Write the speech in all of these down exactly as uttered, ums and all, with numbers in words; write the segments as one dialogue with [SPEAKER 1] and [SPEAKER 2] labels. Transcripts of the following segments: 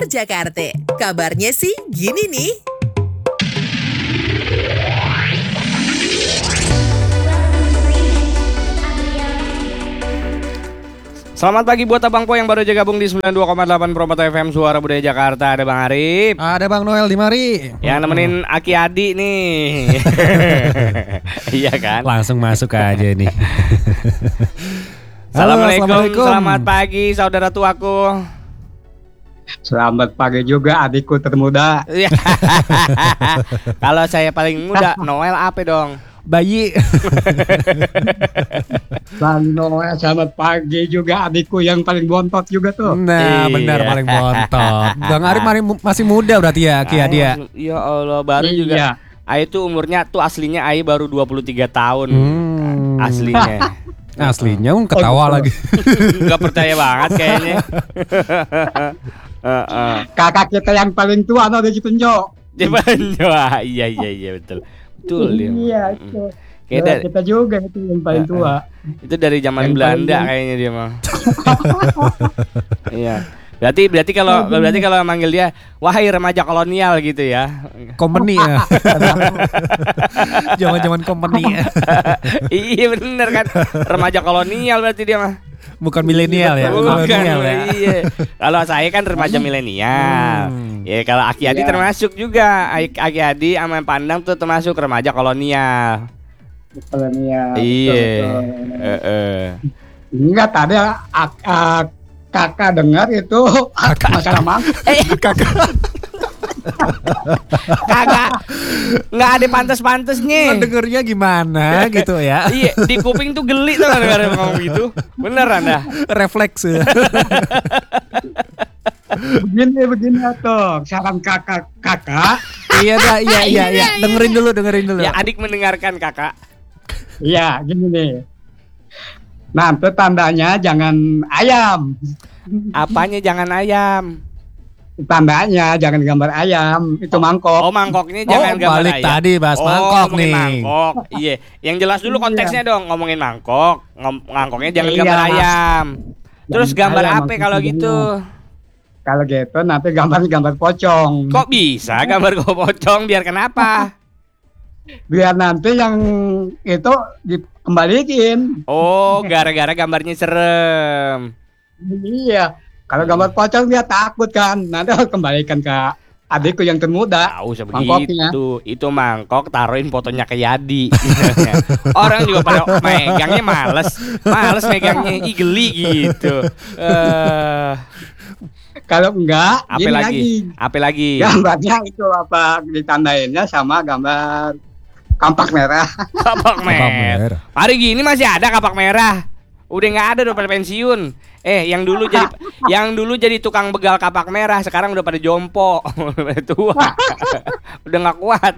[SPEAKER 1] Kabar Jakarta. Kabarnya sih gini nih.
[SPEAKER 2] Selamat pagi buat Abang Po yang baru aja gabung di sembilan puluh dua koma delapan Promoto F M Suara Budaya Jakarta. Ada Bang Arif,
[SPEAKER 3] ada Bang Noel di mari.
[SPEAKER 2] yang nemenin Aki Adi nih. Iya kan?
[SPEAKER 3] Langsung masuk aja nih.
[SPEAKER 2] Halo, Assalamualaikum,
[SPEAKER 3] Assalamualaikum.
[SPEAKER 2] Selamat pagi saudara tuaku.
[SPEAKER 4] Selamat pagi juga adikku termuda.
[SPEAKER 2] Kalau saya paling muda, Noel apa dong?
[SPEAKER 3] Bayi.
[SPEAKER 4] Bang Noel, selamat pagi juga adikku yang paling bontot juga tuh.
[SPEAKER 3] Nah,
[SPEAKER 2] Iya.
[SPEAKER 3] benar paling bontot. Bang Arif mari- masih muda berarti ya, Kia dia.
[SPEAKER 2] Ya Allah, baru juga.
[SPEAKER 4] Iya.
[SPEAKER 2] Ai itu umurnya tuh aslinya Ai baru dua puluh tiga tahun.
[SPEAKER 3] Hmm.
[SPEAKER 2] Aslinya.
[SPEAKER 3] Aslinya um, ketawa
[SPEAKER 4] Oh, gitu.
[SPEAKER 3] lagi.
[SPEAKER 2] Nggak percaya banget kayaknya. Heeh.
[SPEAKER 4] Kakak kita yang paling tua no di Cipenjo.
[SPEAKER 2] Jebanjo, iya iya iya betul. Betul ya.
[SPEAKER 4] Iya
[SPEAKER 2] Mm.
[SPEAKER 4] itu.
[SPEAKER 2] Kayak
[SPEAKER 4] Ya,
[SPEAKER 2] dari-
[SPEAKER 4] kita juga itu yang paling tua.
[SPEAKER 2] itu dari zaman
[SPEAKER 4] Yang
[SPEAKER 2] Belanda
[SPEAKER 4] paling-
[SPEAKER 2] kayaknya dia mah. Iya. Berarti berarti kalau berarti kalau manggil dia wahai remaja kolonial gitu ya.
[SPEAKER 3] Company ya. Zaman-zaman company.
[SPEAKER 2] Iya bener kan. Remaja kolonial berarti dia mah.
[SPEAKER 3] Bukan milenial ya,
[SPEAKER 2] Bukan,
[SPEAKER 3] kolonial ya.
[SPEAKER 2] iya. Kalau saya kan remaja milenial.
[SPEAKER 3] Hmm.
[SPEAKER 2] Ya kalau Aki Adi
[SPEAKER 4] Iya.
[SPEAKER 2] termasuk juga. Aki Aki Adi sama Pandang tuh termasuk remaja kolonial.
[SPEAKER 4] Kolonial.
[SPEAKER 2] Iya.
[SPEAKER 4] Betul, betul.
[SPEAKER 2] Heeh.
[SPEAKER 4] Enggak tadi ak- ak- kakak dengar itu masalah mangkuk.
[SPEAKER 2] Eh kakak. Kagak. Nggak ada pantas-pantasnya.
[SPEAKER 3] Dengernya gimana gitu ya.
[SPEAKER 2] Iya, di kuping tuh geli tuh dengar ngomong gitu. Beneran dah.
[SPEAKER 3] Refleks ya.
[SPEAKER 4] Begini begini tuh saran kakak kakak.
[SPEAKER 3] Iya dah, iya iya iya. Dengerin dulu, dengerin dulu.
[SPEAKER 2] Ya adik mendengarkan kakak.
[SPEAKER 4] Iya gini nih. Nanti tandanya jangan ayam.
[SPEAKER 2] Apanya jangan ayam.
[SPEAKER 4] Tandanya jangan gambar ayam, itu mangkok.
[SPEAKER 2] Oh mangkoknya
[SPEAKER 3] Oh,
[SPEAKER 2] jangan gambar
[SPEAKER 3] balik
[SPEAKER 2] ayam.
[SPEAKER 3] tadi bahas
[SPEAKER 2] Oh,
[SPEAKER 3] mangkok
[SPEAKER 2] ngomongin
[SPEAKER 3] nih.
[SPEAKER 2] Mangkok. Iya, yang jelas dulu
[SPEAKER 4] Iya.
[SPEAKER 2] konteksnya dong, ngomongin mangkok. Ngom- mangkoknya jangan
[SPEAKER 4] Iya.
[SPEAKER 2] gambar ayam. Terus
[SPEAKER 4] Jangan
[SPEAKER 2] gambar
[SPEAKER 4] ayam,
[SPEAKER 2] apa
[SPEAKER 4] mangkoknya
[SPEAKER 2] kalau
[SPEAKER 4] jangan.
[SPEAKER 2] gitu?
[SPEAKER 4] Kalau gitu nanti gambarnya gambar pocong.
[SPEAKER 2] Kok bisa gambar kok pocong biar kenapa?
[SPEAKER 4] Biar nanti yang itu dikembaliin.
[SPEAKER 2] Oh, gara-gara gambarnya serem.
[SPEAKER 4] Iya. Kalau gambar pocong dia takut kan. Nanti harus kembalikan ke adikku yang termuda.
[SPEAKER 2] Tahu usah
[SPEAKER 4] Mangkoknya.
[SPEAKER 2] begitu. Itu mangkok taruhin fotonya ke Yadi. Orang juga pada megangnya males. Males megangnya, ih geli gitu. Eh,
[SPEAKER 4] Kalau enggak,
[SPEAKER 2] apa
[SPEAKER 4] gini
[SPEAKER 2] lagi?
[SPEAKER 4] lagi.
[SPEAKER 2] Apa lagi?
[SPEAKER 4] Gambarnya itu apa ditandainnya sama gambar kampak merah.
[SPEAKER 2] Kapak merah.
[SPEAKER 3] merah.
[SPEAKER 2] Hari gini masih ada kapak merah. Udah nggak ada, udah pada pensiun. Eh, yang dulu jadi yang dulu jadi tukang begal kapak merah, sekarang udah pada jompo. Udah pada tua. Udah nggak kuat.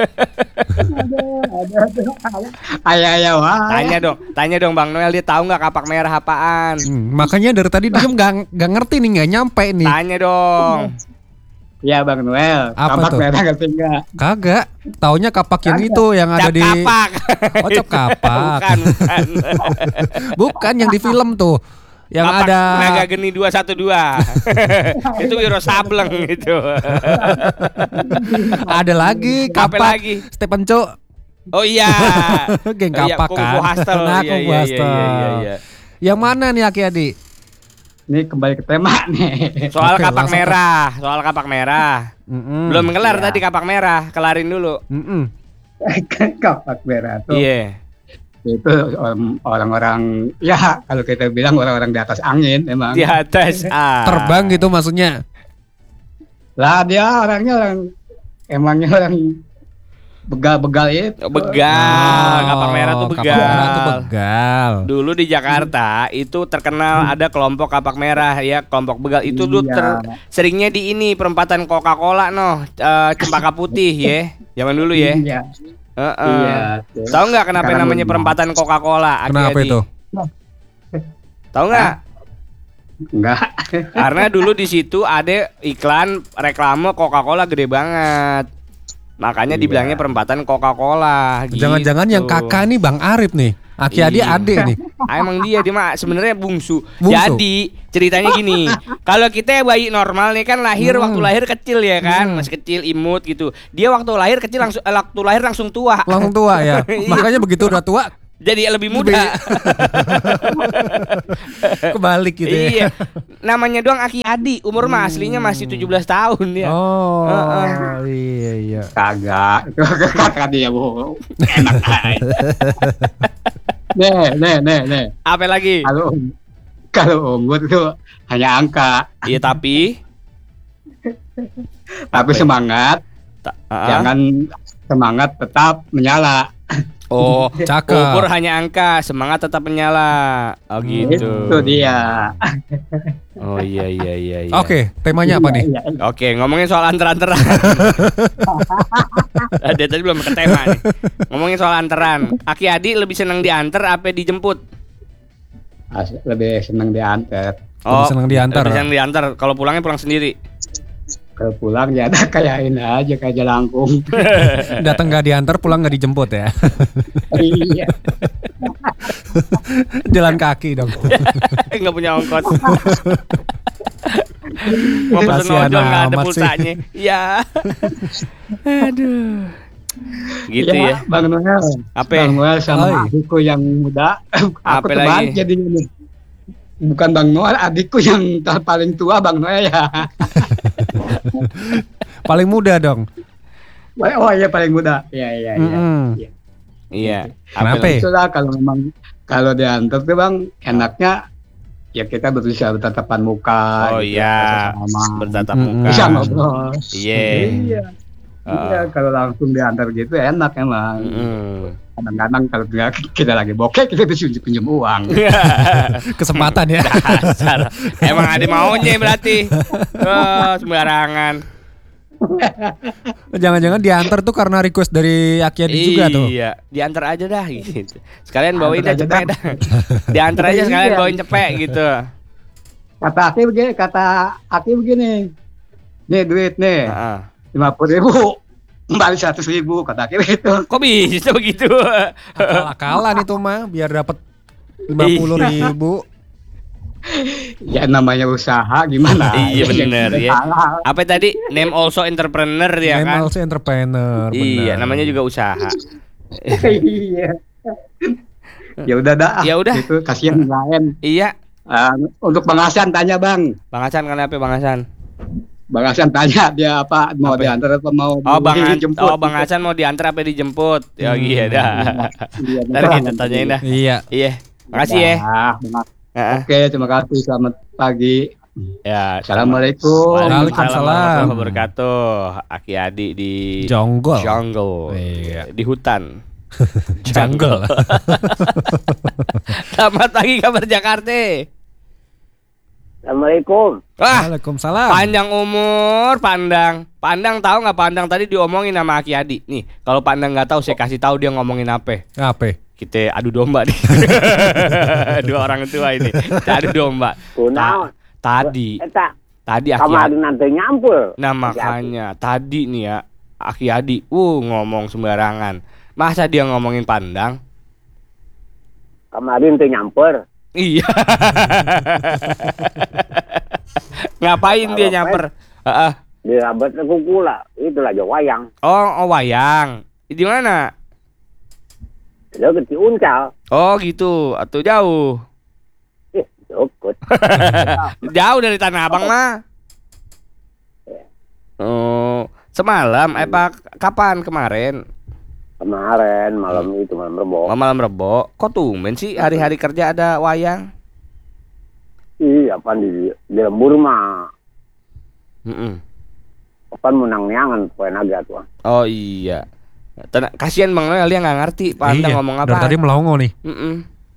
[SPEAKER 4] Ayo ayo wah.
[SPEAKER 2] Tanya dong, tanya dong Bang Noel, dia tahu nggak kapak merah apaan?
[SPEAKER 3] Hmm, makanya dari tadi diem gak, gak ngerti nih, gak nyampe nih.
[SPEAKER 2] Tanya dong.
[SPEAKER 4] Ya Bang Noel,
[SPEAKER 3] Apa
[SPEAKER 4] kampak
[SPEAKER 3] tuh?
[SPEAKER 4] merah ngerti enggak?
[SPEAKER 3] Kagak. Taunya kapak yang
[SPEAKER 4] Kagak.
[SPEAKER 3] itu yang ada
[SPEAKER 2] Cap
[SPEAKER 3] di
[SPEAKER 2] kapak.
[SPEAKER 3] Oh, cap kapak.
[SPEAKER 2] Bukan, bukan.
[SPEAKER 3] Bukan yang di film tuh. Yang
[SPEAKER 2] Kapak
[SPEAKER 3] ada
[SPEAKER 2] Naga Geni dua satu dua. Itu Wiro Sableng itu.
[SPEAKER 3] ada lagi
[SPEAKER 2] Apa
[SPEAKER 3] kapak
[SPEAKER 2] lagi?
[SPEAKER 3] Stephen Chow.
[SPEAKER 2] Oh iya.
[SPEAKER 3] Geng
[SPEAKER 2] Iya,
[SPEAKER 3] kapak
[SPEAKER 2] Kung
[SPEAKER 3] kan.
[SPEAKER 2] Fu Hustle.
[SPEAKER 3] Nah,
[SPEAKER 2] Iya,
[SPEAKER 3] Kung Fu
[SPEAKER 2] iya,
[SPEAKER 3] Hustle.
[SPEAKER 2] iya, iya, iya.
[SPEAKER 3] Yang mana nih Aki Adi?
[SPEAKER 4] Ini kembali ke tema nih.
[SPEAKER 2] Soal
[SPEAKER 3] Oke,
[SPEAKER 2] kapak
[SPEAKER 3] langsung ke-
[SPEAKER 2] merah, soal kapak merah.
[SPEAKER 3] Mm-mm.
[SPEAKER 2] Belum kelar
[SPEAKER 4] Iya.
[SPEAKER 2] tadi kapak merah, kelarin dulu.
[SPEAKER 3] Mm-mm.
[SPEAKER 4] Kapak merah tuh.
[SPEAKER 2] Iya.
[SPEAKER 4] Itu um, orang-orang ya kalau kita bilang orang-orang di atas angin emang.
[SPEAKER 2] Di atas ah.
[SPEAKER 3] Terbang gitu maksudnya.
[SPEAKER 4] Lah dia orangnya orang emangnya orang begal-begal itu.
[SPEAKER 2] Begal,
[SPEAKER 3] Oh,
[SPEAKER 2] kapak merah tuh
[SPEAKER 3] kapak
[SPEAKER 2] begal.
[SPEAKER 3] merah tuh begal.
[SPEAKER 2] Dulu di Jakarta itu terkenal ada kelompok kapak merah ya, kelompok begal itu dulu
[SPEAKER 4] Iya.
[SPEAKER 2] ter- seringnya di ini perempatan Coca-Cola noh, eh, Cempaka Putih ya. Zaman dulu ya.
[SPEAKER 4] Iya.
[SPEAKER 2] Heeh.
[SPEAKER 4] Iya. tuh.
[SPEAKER 2] Tahu nggak kenapa
[SPEAKER 4] Sekarang
[SPEAKER 2] namanya
[SPEAKER 4] udah.
[SPEAKER 2] perempatan Coca-Cola? Aki
[SPEAKER 3] Kenapa
[SPEAKER 2] Adi?
[SPEAKER 3] itu?
[SPEAKER 2] Tahu nggak?
[SPEAKER 4] Enggak.
[SPEAKER 2] Karena dulu di situ ada iklan reklame Coca-Cola gede banget. Makanya
[SPEAKER 4] Iya.
[SPEAKER 2] dibilangnya perempatan Coca-Cola gitu.
[SPEAKER 3] Jangan-jangan yang kakak nih Bang Arif nih. Aki Adi
[SPEAKER 2] Iya.
[SPEAKER 3] adik nih.
[SPEAKER 2] Ah, emang dia dia mah sebenarnya bungsu.
[SPEAKER 3] Bungsu.
[SPEAKER 2] Jadi ceritanya gini, kalau kita bayi normal nih kan lahir
[SPEAKER 3] Hmm.
[SPEAKER 2] waktu lahir kecil ya kan,
[SPEAKER 3] Hmm.
[SPEAKER 2] masih kecil imut gitu. Dia waktu lahir kecil langsung eh, waktu lahir langsung tua.
[SPEAKER 3] Langsung tua ya.
[SPEAKER 2] Iya.
[SPEAKER 3] Makanya begitu udah tua
[SPEAKER 2] Jadi lebih muda.
[SPEAKER 3] kebalik gitu ya.
[SPEAKER 2] Iya. Namanya doang Aki Adi, umur mah aslinya masih tujuh belas tahun dia.
[SPEAKER 3] Oh,
[SPEAKER 2] Heeh.
[SPEAKER 3] iya iya.
[SPEAKER 4] Kagak, itu kata dia bu, enak aja. Nih, nih, nih, nih.
[SPEAKER 2] Apa lagi?
[SPEAKER 4] Kalau kalau umur itu hanya angka,
[SPEAKER 2] Iya tapi
[SPEAKER 4] tapi
[SPEAKER 2] Apa ya?
[SPEAKER 4] semangat,
[SPEAKER 2] ta- ah.
[SPEAKER 4] jangan semangat tetap menyala.
[SPEAKER 2] Oh,
[SPEAKER 3] Cakep.
[SPEAKER 2] umur hanya angka, semangat tetap menyala. Oh gitu.
[SPEAKER 4] Itu dia.
[SPEAKER 2] Oh iya iya iya iya.
[SPEAKER 3] Oke, temanya apa nih?
[SPEAKER 4] Iya, iya.
[SPEAKER 2] Oke, ngomongin soal anter-anteran. Dia tadi belum ke tema nih. Ngomongin soal anteran. Aki Adi lebih senang diantar apa dijemput?
[SPEAKER 4] As- Lebih senang diantar.
[SPEAKER 3] Lebih senang diantar.
[SPEAKER 2] Lebih senang diantar. Kalau pulangnya pulang sendiri.
[SPEAKER 4] Kalau pulang ya ada kayak ini aja kayak jelangkung.
[SPEAKER 3] Datang nggak diantar, pulang nggak dijemput ya.
[SPEAKER 4] Iya.
[SPEAKER 3] Jalan kaki dong.
[SPEAKER 2] Enggak punya ongkos. Mau pesen
[SPEAKER 3] Kasihan
[SPEAKER 2] ojol nggak ada
[SPEAKER 3] amat sih.
[SPEAKER 2] pulsanya. Iya. Aduh. Gitu ya.
[SPEAKER 4] Bang Noel.
[SPEAKER 2] Apa?
[SPEAKER 4] Bang Noel sama
[SPEAKER 3] Oi.
[SPEAKER 4] adikku yang muda. Aku
[SPEAKER 2] Apa
[SPEAKER 4] terbalik
[SPEAKER 2] lagi?
[SPEAKER 4] jadi ini. Bukan Bang Noel, adikku yang ter- paling tua Bang Noel ya.
[SPEAKER 3] Paling muda dong.
[SPEAKER 4] Oh iya paling muda. Iya iya iya.
[SPEAKER 3] Mm-mm.
[SPEAKER 4] Iya.
[SPEAKER 2] Iya.
[SPEAKER 3] Kenapa?
[SPEAKER 2] lagi?
[SPEAKER 4] Itulah kalau memang kalau diantar tuh Bang enaknya ya kita berusaha bertatapan muka.
[SPEAKER 2] Oh
[SPEAKER 4] gitu,
[SPEAKER 2] iya.
[SPEAKER 4] bersama.
[SPEAKER 2] Bertatap
[SPEAKER 3] Mm-mm.
[SPEAKER 2] muka.
[SPEAKER 4] Bisa ngobrol.
[SPEAKER 2] Iya.
[SPEAKER 4] Iya. Iya,
[SPEAKER 2] Ah.
[SPEAKER 4] kalau langsung diantar gitu enak emang.
[SPEAKER 2] Mm.
[SPEAKER 4] Kadang-kadang kalau kita, kita lagi bokeh kita bisa pinjam uang.
[SPEAKER 3] Kesempatan ya.
[SPEAKER 2] Dasar. Emang ada maunya berarti. Oh, sembarangan.
[SPEAKER 3] Jangan-jangan diantar tuh karena request dari Aki Adi juga tuh.
[SPEAKER 2] Iya, diantar aja dah gitu. Sekalian bawain dah
[SPEAKER 4] Antar aja
[SPEAKER 2] cepet
[SPEAKER 4] dah.
[SPEAKER 2] dah. Diantar aja sekalian
[SPEAKER 4] Iya.
[SPEAKER 2] bawain cepet gitu.
[SPEAKER 4] Kata Aki begini, kata Aki begini. Nih duit nih,
[SPEAKER 2] Heeh.
[SPEAKER 4] lima puluh ribu, kembali seratus ribu, kata Aki begitu.
[SPEAKER 2] Kok bisa begitu?
[SPEAKER 3] Akal-akalan itu mah biar dapat lima puluh ribu.
[SPEAKER 4] Ya namanya usaha gimana?
[SPEAKER 2] Iya, bener, ya.
[SPEAKER 4] Salah.
[SPEAKER 2] Apa tadi? Name also entrepreneur ya
[SPEAKER 3] Name
[SPEAKER 2] kan?
[SPEAKER 3] also entrepreneur.
[SPEAKER 2] Iya,
[SPEAKER 3] benar.
[SPEAKER 2] namanya juga usaha.
[SPEAKER 4] Iya. Ya udah dah.
[SPEAKER 2] Ya udah.
[SPEAKER 4] Itu kasihan yang lain.
[SPEAKER 2] Iya,
[SPEAKER 4] Ah, untuk Bang Hasan tanya Bang.
[SPEAKER 2] Bang Hasan kenapa Bang Hasan?
[SPEAKER 4] Bang Hasan tanya dia apa mau
[SPEAKER 2] Apa?
[SPEAKER 4] diantar apa mau
[SPEAKER 2] Oh, Bang Han-
[SPEAKER 4] dijemput.
[SPEAKER 2] Oh, Bang Hasan mau diantar apa dijemput? Ya
[SPEAKER 3] Hmm.
[SPEAKER 2] iya dah.
[SPEAKER 4] Iya,
[SPEAKER 2] Ntar
[SPEAKER 4] beneran.
[SPEAKER 2] kita tanyain dah.
[SPEAKER 3] Iya.
[SPEAKER 2] Iya. Makasih ya.
[SPEAKER 4] Dah, Bang.
[SPEAKER 2] Heeh.
[SPEAKER 4] Oke, terima kasih. Selamat pagi.
[SPEAKER 2] Ya,
[SPEAKER 4] Assalamualaikum.
[SPEAKER 3] Waalaikumsalam.
[SPEAKER 2] warahmatullahi wabarakatuh. Aki Adi di
[SPEAKER 3] Jonggol.
[SPEAKER 2] Jungle.
[SPEAKER 3] Iya.
[SPEAKER 2] Di hutan.
[SPEAKER 3] Jungle.
[SPEAKER 2] Selamat pagi kabar Jakarta.
[SPEAKER 5] Assalamualaikum.
[SPEAKER 2] Wah,
[SPEAKER 3] Waalaikumsalam.
[SPEAKER 2] panjang umur, Pandang. Pandang tahu nggak Pandang tadi diomongin sama Aki Adi. Nih, kalau Pandang nggak tahu saya kasih tahu dia ngomongin apa.
[SPEAKER 3] Apa?
[SPEAKER 2] Kita adu domba nih. Dua orang tua ini. Kita adu domba.
[SPEAKER 5] Kunaon?
[SPEAKER 2] Ta- tadi,
[SPEAKER 5] Eta
[SPEAKER 2] tadi Aki Adi.
[SPEAKER 5] kemarin nanti nyampur.
[SPEAKER 2] Nah makanya tadi nih ya Aki Adi, uh ngomong sembarangan. Masa dia ngomongin Pandang?
[SPEAKER 5] Kemarin teh nyamper.
[SPEAKER 2] Iya. Ngapain dia nyamper? Heeh.
[SPEAKER 5] Di rabat kukula. Itulah aja wayang.
[SPEAKER 2] Oh, oh wayang. Di mana?
[SPEAKER 5] Dia kecil uncal.
[SPEAKER 2] Oh gitu, atau jauh?
[SPEAKER 5] Eh, cukup.
[SPEAKER 2] Jauh dari Tanah Abang mah. Oh, semalam, eh pak, kapan kemarin?
[SPEAKER 5] Kemarin malam itu malam rebo.
[SPEAKER 2] Oh, malam Rebo. Kok tumben sih hari-hari kerja ada wayang?
[SPEAKER 5] Iya, apa di di lembur mah.
[SPEAKER 2] Mm-mm.
[SPEAKER 5] Apa menang neangan poe naga tuh.
[SPEAKER 2] Oh iya. Tena, kasihan Bang Noel dia nggak ngerti Pandang
[SPEAKER 3] Iya,
[SPEAKER 2] ngomong
[SPEAKER 3] dari
[SPEAKER 2] apa.
[SPEAKER 3] tadi melongo nih.
[SPEAKER 2] Mm-mm.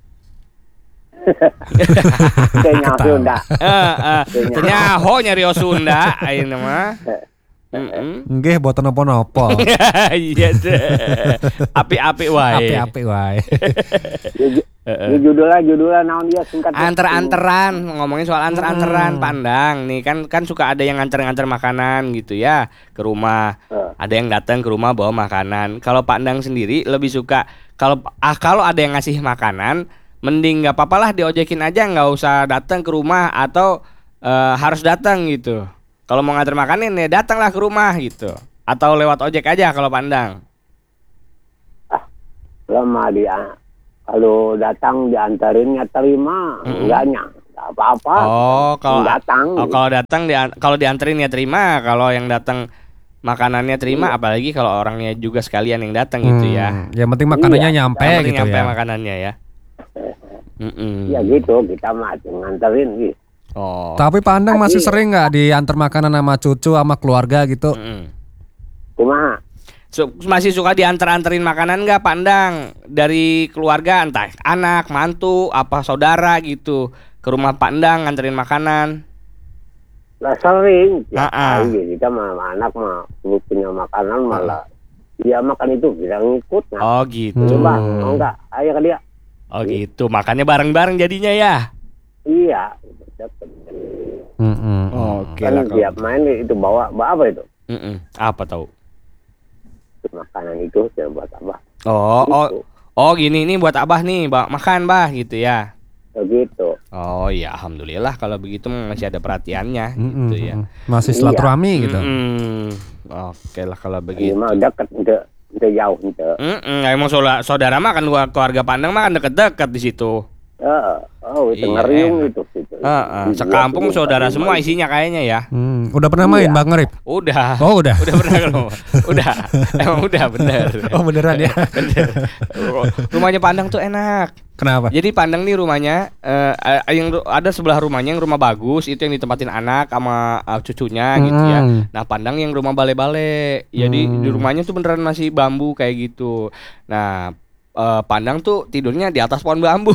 [SPEAKER 5] Kayaknya Sunda.
[SPEAKER 2] Eh, eh, Tenyaho nyari Sunda ayeuna mah. Mm-mm.
[SPEAKER 3] Nggih boten napa-napa.
[SPEAKER 2] Iya deh. Api-api wae.
[SPEAKER 3] Api-api wae.
[SPEAKER 5] Ini judulnya judulnya naon dia singkat.
[SPEAKER 2] Anter-anteran, ngomongin soal anter-anteran
[SPEAKER 3] Hmm.
[SPEAKER 2] Pandang nih kan kan suka ada yang nganter-nganter makanan gitu ya ke rumah.
[SPEAKER 5] Eh.
[SPEAKER 2] Ada yang datang ke rumah bawa makanan. Kalau Pandang sendiri lebih suka kalau ah kalau ada yang ngasih makanan, mending nggak apa-apa lah diojekin aja, nggak usah datang ke rumah atau uh, harus datang gitu. Kalau mau nganter makanan ya datanglah ke rumah gitu. Atau lewat ojek aja kalau Pandang.
[SPEAKER 5] Lama dia kalau datang diantarin ya terima,
[SPEAKER 2] Mm-mm.
[SPEAKER 5] enggaknya enggak apa-apa.
[SPEAKER 2] Oh, kalau
[SPEAKER 5] datang.
[SPEAKER 2] Oh, kalau datang dia kalau dianterin ya terima, kalau yang datang makanannya terima,
[SPEAKER 5] Iya.
[SPEAKER 2] apalagi kalau orangnya juga sekalian yang datang gitu ya.
[SPEAKER 3] Hmm, yang penting makanannya
[SPEAKER 5] Iya,
[SPEAKER 3] nyampe
[SPEAKER 2] Yang penting
[SPEAKER 3] gitu
[SPEAKER 2] nyampe
[SPEAKER 3] ya.
[SPEAKER 2] makanannya ya. Mm-mm.
[SPEAKER 5] Ya gitu, kita mah nganterin gitu.
[SPEAKER 2] Oh.
[SPEAKER 3] Tapi Pandang masih
[SPEAKER 5] Iya.
[SPEAKER 3] sering nggak diantar makanan sama cucu sama keluarga gitu?
[SPEAKER 2] Mm-mm.
[SPEAKER 5] Kumaha?
[SPEAKER 2] Su- masih suka diantar-anterin makanan nggak Pandang dari keluarga, entah anak, mantu, apa saudara gitu ke rumah Pandang nganterin makanan?
[SPEAKER 5] Lah sering, ya
[SPEAKER 2] Ah, ah.
[SPEAKER 5] kali kita mah anak mah lu punya makanan malah dia makan itu bilang ikut. Nah,
[SPEAKER 2] Oh gitu.
[SPEAKER 5] coba
[SPEAKER 3] Hmm.
[SPEAKER 5] mau enggak? Ayo ke dia.
[SPEAKER 2] Oh gitu. Makannya bareng-bareng jadinya ya.
[SPEAKER 5] Iya. Dapet.
[SPEAKER 3] Mm-mm.
[SPEAKER 2] Oke
[SPEAKER 5] Kan
[SPEAKER 2] lah kalau.
[SPEAKER 5] tiap main itu bawa bawa apa itu?
[SPEAKER 2] Mm-mm. Apa tahu?
[SPEAKER 5] Makanan itu saya buat apa?
[SPEAKER 2] Oh, oh,
[SPEAKER 5] Gitu.
[SPEAKER 2] oh gini ini buat Abah nih, Mbak makan Bah gitu ya.
[SPEAKER 5] Begitu.
[SPEAKER 2] Oh ya, alhamdulillah kalau begitu masih ada perhatiannya
[SPEAKER 3] Mm-mm.
[SPEAKER 2] gitu ya.
[SPEAKER 3] Masih
[SPEAKER 5] Iya.
[SPEAKER 3] silaturahmi gitu.
[SPEAKER 2] Mm-mm. Oke lah kalau
[SPEAKER 5] Ini
[SPEAKER 2] begitu.
[SPEAKER 5] mah dekat, udah udah jauh itu.
[SPEAKER 2] Mm-mm. Emang saudara, saudara mah kan keluarga- keluarga Pandang mah kan deket-deket di situ.
[SPEAKER 5] Heeh. Oh, itu
[SPEAKER 2] Iya,
[SPEAKER 5] ngeriung
[SPEAKER 2] enak.
[SPEAKER 5] itu situ.
[SPEAKER 2] Heeh.
[SPEAKER 5] Dibuat
[SPEAKER 2] Sekampung
[SPEAKER 5] ini,
[SPEAKER 2] saudara
[SPEAKER 5] pakai
[SPEAKER 2] semua
[SPEAKER 5] baju.
[SPEAKER 2] isinya kayaknya ya.
[SPEAKER 3] Hmm, udah pernah main
[SPEAKER 5] Iya.
[SPEAKER 3] Bang Ngerip?
[SPEAKER 2] Udah.
[SPEAKER 3] Oh udah.
[SPEAKER 2] Udah pernah kan? Udah. Emang udah bener.
[SPEAKER 3] Oh beneran ya?
[SPEAKER 2] Bener. Rumahnya Pandang tuh enak.
[SPEAKER 3] Kenapa?
[SPEAKER 2] Jadi Pandang nih rumahnya eh, eh, yang ru- ada sebelah rumahnya yang rumah bagus itu yang ditempatin anak sama eh, cucunya gitu ya.
[SPEAKER 3] Hmm.
[SPEAKER 2] Nah Pandang yang rumah bale-bale. Jadi
[SPEAKER 3] Hmm.
[SPEAKER 2] di rumahnya tuh beneran masih bambu kayak gitu. Nah eh, Pandang tuh tidurnya di atas pohon bambu.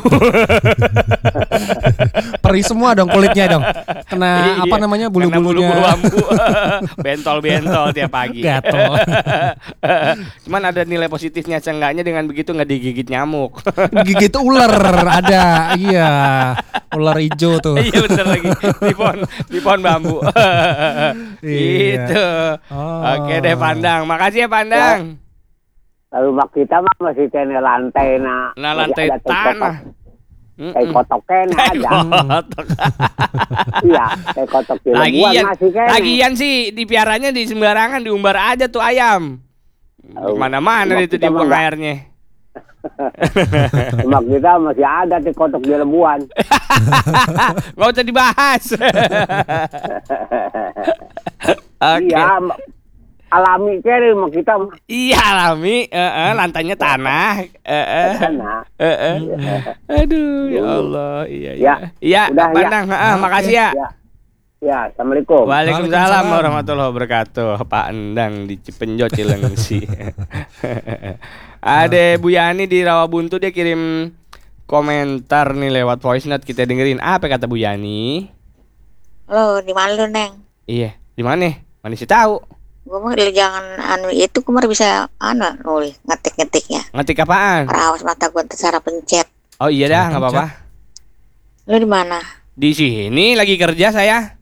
[SPEAKER 3] Perih semua dong kulitnya dong. Kena
[SPEAKER 2] Iya,
[SPEAKER 3] apa namanya
[SPEAKER 2] karena bulu-bulu
[SPEAKER 3] bulu-bulunya.
[SPEAKER 2] bambu. Bentol-bentol tiap pagi.
[SPEAKER 3] Gatel.
[SPEAKER 2] Cuman ada nilai positifnya, seenggaknya dengan begitu nggak digigit nyamuk.
[SPEAKER 3] Gigit ular ada. Iya. Ular hijau tuh.
[SPEAKER 2] Iya bener lagi di pohon di pohon bambu.
[SPEAKER 3] Iya.
[SPEAKER 2] Gitu.
[SPEAKER 3] Oh.
[SPEAKER 2] Oke deh Pandang, makasih ya Pandang.
[SPEAKER 5] Lalu mak kita mah masih kena lantai na.
[SPEAKER 2] Nah
[SPEAKER 5] Masih
[SPEAKER 2] lantai
[SPEAKER 5] ada teh
[SPEAKER 2] tanah.
[SPEAKER 5] kotok- Teh kotok kena ada.
[SPEAKER 2] Kotok.
[SPEAKER 5] Iya, teh kotok di lebuan
[SPEAKER 2] Lagian,
[SPEAKER 5] masih kena.
[SPEAKER 2] lagian sih dipiaranya di sembarangan, diumbar aja tuh ayam.
[SPEAKER 5] Oh,
[SPEAKER 2] Kemana-mana
[SPEAKER 5] mak
[SPEAKER 2] itu
[SPEAKER 5] kita
[SPEAKER 2] dibuang
[SPEAKER 5] mah enggak.
[SPEAKER 2] airnya.
[SPEAKER 5] Mak kita masih ada teh kotok di lebuan.
[SPEAKER 2] Gak usah dibahas. Oke.
[SPEAKER 5] Iya, mak- alami kere mak kita mah.
[SPEAKER 2] Iya alami, eh, eh, lantainya tanah, eh, eh,
[SPEAKER 5] Sana.
[SPEAKER 2] eh, eh. Aduh, ya Allah, iya, iya,
[SPEAKER 5] Ya,
[SPEAKER 2] iya,
[SPEAKER 5] udah, ya.
[SPEAKER 2] Pandang, ah, makasih ya.
[SPEAKER 5] Ya. Ya, assalamualaikum.
[SPEAKER 2] Waalaikumsalam
[SPEAKER 3] Waalaikumsalam.
[SPEAKER 2] warahmatullahi wabarakatuh. Pak Endang di Cipenjo Cilengsi. Ada Bu Yani di Rawabuntu, dia kirim komentar nih lewat voice note, kita dengerin apa kata Bu Yani.
[SPEAKER 6] Lo di mana lu, Neng?
[SPEAKER 2] Iya, di mana? Mana sih tahu?
[SPEAKER 6] Gue mah lu jangan anu itu kemarin bisa anu nulis ngetik-ngetiknya.
[SPEAKER 2] Ngetik apaan?
[SPEAKER 6] Rawas mata gue cara pencet.
[SPEAKER 2] Oh iya dah, nggak apa-apa.
[SPEAKER 6] Lu di mana?
[SPEAKER 2] Di sini lagi kerja saya.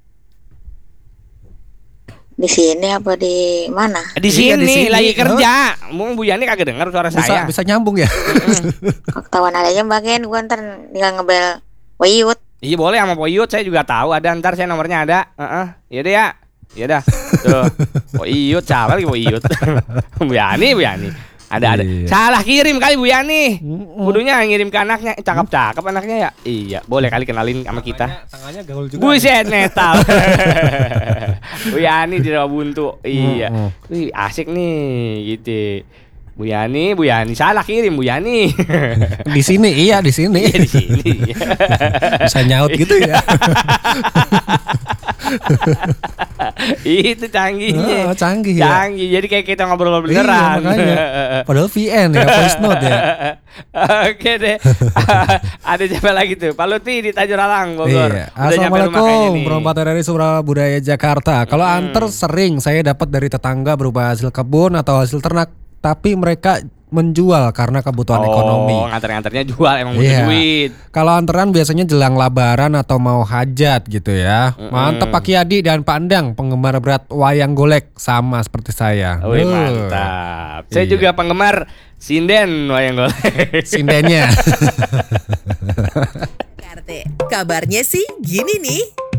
[SPEAKER 6] Di sini apa di mana?
[SPEAKER 2] Di
[SPEAKER 3] Iya,
[SPEAKER 2] sini,
[SPEAKER 3] di sini.
[SPEAKER 2] lagi kerja. Mung Bu Yani kagak dengar suara
[SPEAKER 3] Bisa
[SPEAKER 2] saya.
[SPEAKER 3] bisa nyambung ya?
[SPEAKER 6] Ketahuan adanya bagian gue ntar tinggal ngebel Wayut.
[SPEAKER 2] Iya boleh sama Poyut, saya juga tahu ada, ntar saya nomornya ada. Heeh. Iya deh ya. Iya dah. Tuh. Poyut salah lagi Poyut. Bu Yani, Bu Yani. Ada ada.
[SPEAKER 3] Iya.
[SPEAKER 2] Salah kirim kali Bu Yani.
[SPEAKER 3] Mm-mm.
[SPEAKER 2] Kudunya ngirim ke anaknya. Cakep-cakep anaknya ya. Iya, boleh kali kenalin sama kita.
[SPEAKER 3] Tangannya gaul juga.
[SPEAKER 2] Buset netal. Bu Yani di Rawabuntu. Iya.
[SPEAKER 3] Mm-mm.
[SPEAKER 2] Wih, asik nih gitu. Bu Yani, Bu Yani salah kirim Bu Yani.
[SPEAKER 3] Di sini iya di sini.
[SPEAKER 2] Iya di sini.
[SPEAKER 3] Bisa nyaut gitu ya.
[SPEAKER 2] Itu canggihnya.
[SPEAKER 3] Oh, canggih ya.
[SPEAKER 2] Canggih. Jadi kayak kita ngobrol
[SPEAKER 3] Iya,
[SPEAKER 2] beneran.
[SPEAKER 3] makanya. Padahal V N ya, voice note ya.
[SPEAKER 2] Oke deh. Ada siapa lagi tuh? Pak Lutfi di Tajuralang Bogor.
[SPEAKER 3] Iya.
[SPEAKER 2] Udah nyampe rumah kayaknya
[SPEAKER 3] Assalamualaikum,
[SPEAKER 2] nih.
[SPEAKER 3] Perompak R R I Sumber Budaya Jakarta. Kalau antar sering saya dapat dari tetangga berupa hasil kebun atau hasil ternak, tapi mereka menjual karena kebutuhan ekonomi.
[SPEAKER 2] Oh, nganter-nganternya jual emang butuh
[SPEAKER 3] Iya.
[SPEAKER 2] duit.
[SPEAKER 3] Kalau anteran biasanya jelang lebaran atau mau hajat gitu ya.
[SPEAKER 2] Mm-mm.
[SPEAKER 3] Mantap Pak Kiadi dan Pak Endang, penggemar berat wayang golek sama seperti saya.
[SPEAKER 2] Wih,
[SPEAKER 3] Duh.
[SPEAKER 2] mantap. Saya
[SPEAKER 3] Iya.
[SPEAKER 2] juga penggemar sinden wayang golek.
[SPEAKER 3] Sindennya.
[SPEAKER 1] K R T. Kabarnya sih gini nih.